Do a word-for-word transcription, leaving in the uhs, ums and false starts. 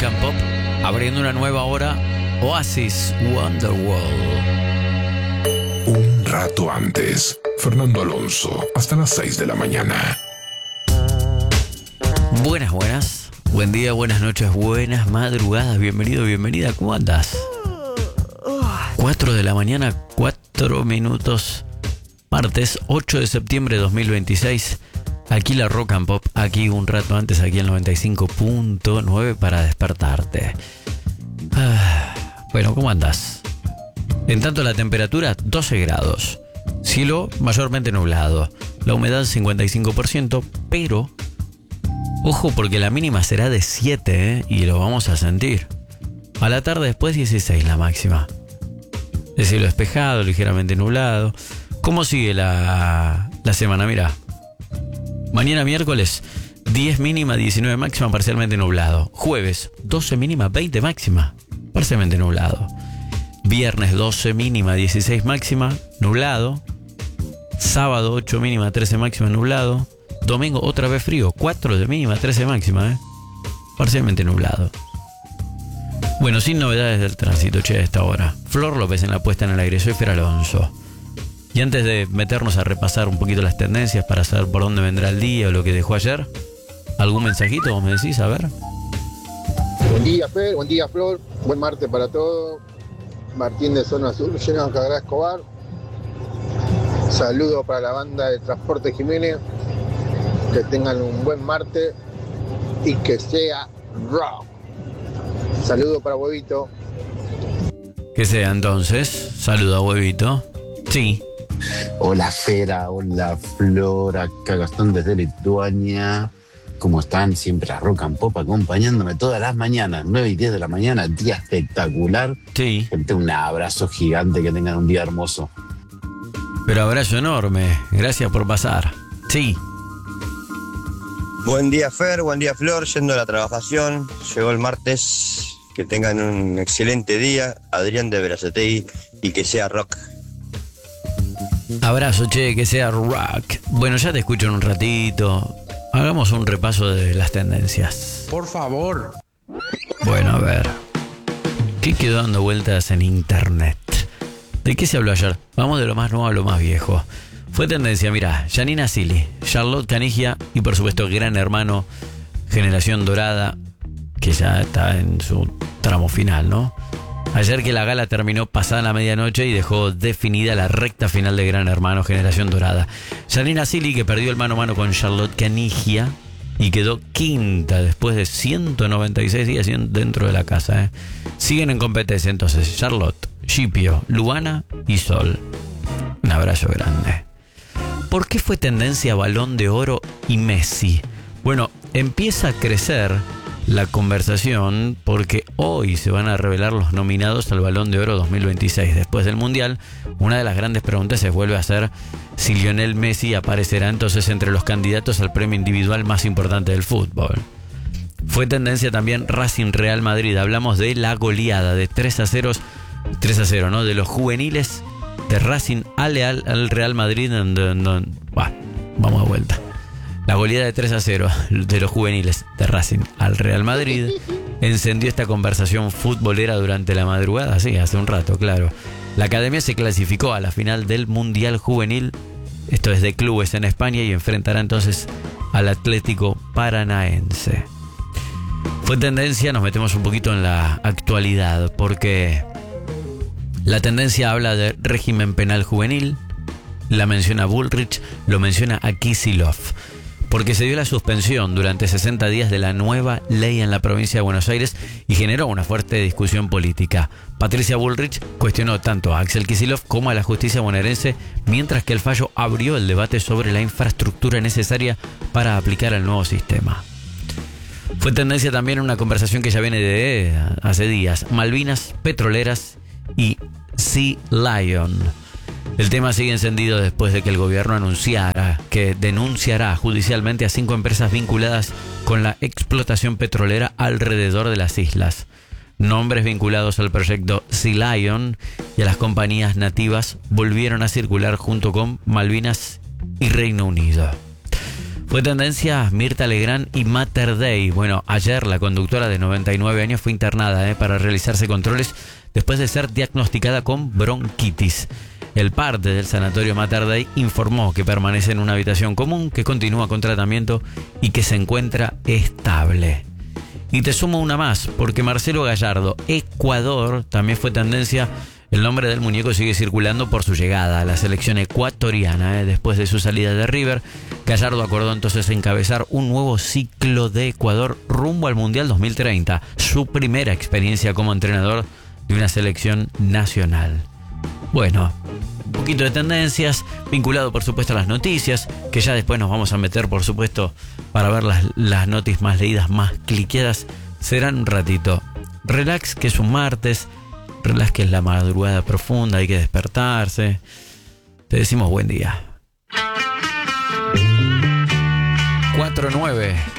and Pop, abriendo una nueva hora, Oasis Wonderwall. Un rato antes, Fernando Alonso, hasta las seis de la mañana. Buenas, buenas. Buen día, buenas noches, buenas madrugadas. Bienvenido, bienvenida. ¿Cómo andas? cuatro de la mañana, cuatro minutos. Martes ocho de septiembre de dos mil veintiséis. Aquí la Rock and Pop, aquí un rato antes, aquí el noventa y cinco punto nueve para despertarte. Ah, bueno, ¿cómo andas? En tanto la temperatura, doce grados. Cielo mayormente nublado. La humedad cincuenta y cinco por ciento, pero ojo porque la mínima será de siete, ¿eh? Y lo vamos a sentir. A la tarde después dieciséis la máxima. El cielo despejado, ligeramente nublado. ¿Cómo sigue la, la semana? Mira. Mañana miércoles, diez mínima, diecinueve máxima, parcialmente nublado. Jueves, doce mínima, veinte máxima, parcialmente nublado. Viernes, doce mínima, dieciséis máxima, nublado. Sábado, ocho mínima, trece máxima, nublado. Domingo, otra vez frío, cuatro de mínima, trece máxima, ¿eh? Parcialmente nublado. Bueno, sin novedades del tránsito, che, a esta hora. Flor López en la puesta en el aire, soy Fer Alonso. Y antes de meternos a repasar un poquito las tendencias para saber por dónde vendrá el día o lo que dejó ayer, ¿algún mensajito vos me decís? A ver. Buen día, Fer, buen día, Flor. Buen martes para todos. Martín de Zona Sur, lleno de Cagará Escobar. Saludo para la banda de Transporte Jiménez. Que tengan un buen martes y que sea rock. Saludo para Huevito. Que sea entonces. Saludo a Huevito. Sí. Hola Fera, hola Flor, acá Gastón desde Lituania. ¿Cómo están? Siempre a Rock and Pop acompañándome todas las mañanas, nueve y diez de la mañana, día espectacular. Sí. Gente, un abrazo gigante, que tengan un día hermoso. Pero abrazo enorme, gracias por pasar. Sí. Buen día Fer, buen día Flor, yendo a la trabajación, llegó el martes, que tengan un excelente día, Adrián de Verazategui, y que sea rock. Abrazo, che, que sea rock. Bueno, ya te escucho en un ratito. Hagamos un repaso de las tendencias. Por favor. Bueno, a ver. ¿Qué quedó dando vueltas en internet? ¿De qué se habló ayer? Vamos de lo más nuevo a lo más viejo. Fue tendencia, mira, Janina Silly, Charlotte Canigia y por supuesto Gran Hermano, Generación Dorada, que ya está en su tramo final, ¿no? Ayer que la gala terminó pasada la medianoche y dejó definida la recta final de Gran Hermano Generación Dorada. Janina Silly, que perdió el mano a mano con Charlotte Canigia y quedó quinta después de ciento noventa y seis días dentro de la casa, ¿eh? Siguen en competencia entonces Charlotte, Scipio, Luana y Sol. Un abrazo grande. ¿Por qué fue tendencia Balón de Oro y Messi? Bueno, empieza a crecer la conversación porque hoy se van a revelar los nominados al Balón de Oro dos mil veintiséis. Después del Mundial, una de las grandes preguntas se vuelve a hacer si Lionel Messi aparecerá entonces entre los candidatos al premio individual más importante del fútbol. Fue tendencia también Racing Real Madrid. Hablamos de la goleada de tres a cero, tres a cero, ¿no? De los juveniles de Racing al, al, al Real Madrid. En, en, en, bah, vamos de vuelta. La goleada de tres a cero de los juveniles de Racing al Real Madrid encendió esta conversación futbolera durante la madrugada, sí, hace un rato, claro. La academia se clasificó a la final del Mundial Juvenil, esto es de clubes en España, y enfrentará entonces al Atlético Paranaense. Fue tendencia, nos metemos un poquito en la actualidad, porque la tendencia habla de régimen penal juvenil, la menciona Bullrich, lo menciona a Kicillof. Porque se dio la suspensión durante sesenta días de la nueva ley en la provincia de Buenos Aires y generó una fuerte discusión política. Patricia Bullrich cuestionó tanto a Axel Kicillof como a la justicia bonaerense, mientras que el fallo abrió el debate sobre la infraestructura necesaria para aplicar el nuevo sistema. Fue tendencia también una conversación que ya viene de hace días: Malvinas, petroleras y Sea Lion. El tema sigue encendido después de que el gobierno anunciara que denunciará judicialmente a cinco empresas vinculadas con la explotación petrolera alrededor de las islas. Nombres vinculados al proyecto Sea Lion y a las compañías nativas volvieron a circular junto con Malvinas y Reino Unido. Fue tendencia Mirta Legrand y Mater Dei. Bueno, ayer la conductora de noventa y nueve años fue internada eh, para realizarse controles después de ser diagnosticada con bronquitis. El parte del sanatorio Mater Dei informó que permanece en una habitación común, que continúa con tratamiento y que se encuentra estable. Y te sumo una más, porque Marcelo Gallardo, Ecuador, también fue tendencia. El nombre del muñeco sigue circulando por su llegada a la selección ecuatoriana. ¿eh? Después de su salida de River, Gallardo acordó entonces encabezar un nuevo ciclo de Ecuador rumbo al Mundial dos mil treinta. Su primera experiencia como entrenador de una selección nacional. Bueno, un poquito de tendencias, vinculado por supuesto a las noticias, que ya después nos vamos a meter por supuesto para ver las, las noticias más leídas, más cliqueadas. Serán un ratito. Relax, que es un martes. Relax, que es la madrugada profunda, hay que despertarse. Te decimos buen día. cuatro nueve